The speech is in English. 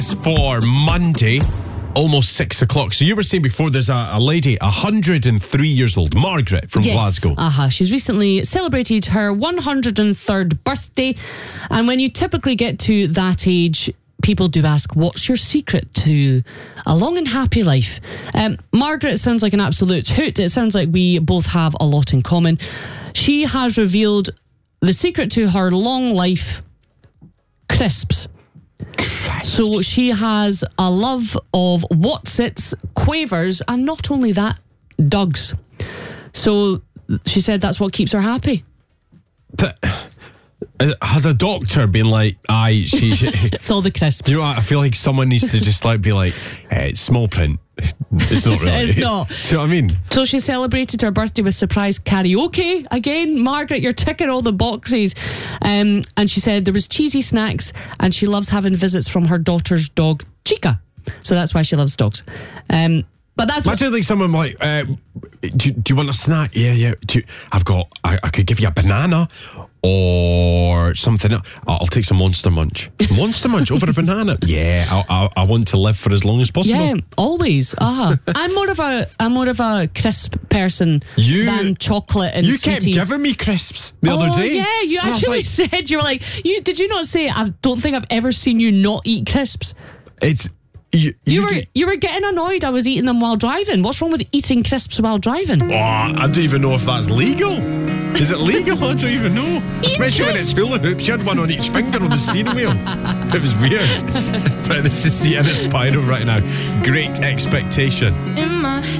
for Monday, almost 6 o'clock. So you were saying before, there's a lady, 103 years old, Margaret from Glasgow. She's recently celebrated her 103rd birthday. And when you typically get to that age, people do ask, what's your secret to a long and happy life? Margaret sounds like an absolute hoot. It sounds like we both have a lot in common. She has revealed the secret to her long life: crisps. So she has a love of Wotsits, Quavers, and not only that, Dugs. So she said that's what keeps her happy. Has a doctor been like, aye, it's all the crisps. You know what? I feel like someone needs to just be like, it's small print. It's not really. It's not. Do you know what I mean? So she celebrated her birthday with surprise karaoke. Again, Margaret, you're ticking all the boxes. And she said there was cheesy snacks, and she loves having visits from her daughter's dog, Chica. So that's why she loves dogs. But that's imagine like someone like, do you want a snack? Yeah. I could give you a banana or something. I'll take some Monster Munch. Monster Munch over a banana. Yeah, I want to live for as long as possible. Yeah, always. I'm more of a crisp person than chocolate and sweeties. You kept giving me crisps the other day. Yeah, you actually said, you were like, did you not say, I don't think I've ever seen you not eat crisps? You were getting annoyed I was eating them while driving. What's wrong with eating crisps while driving? Oh, I don't even know if that's legal. Is it legal? I don't even know. Especially when it's hula hoops. You had one on each finger of the steering wheel. It was weird. But this is Sienna Spyro right now. Great Expectation. In my